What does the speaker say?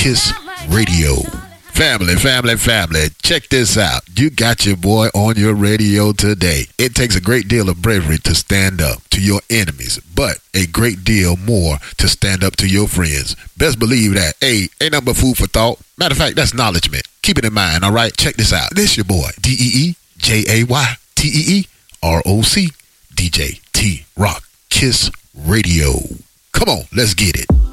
Kiss Radio. Family, check this out. You got your boy on your radio today. It takes a great deal of bravery to stand up to your enemies, but a great deal more to stand up to your friends. Best believe that. Hey, ain't nothing but food for thought. Matter of fact, that's acknowledgement. Keep it in mind, all right? Check this out. This your boy, DEEJAYTEEROC, DJ T Rock, Kiss Radio. Come on, let's get it.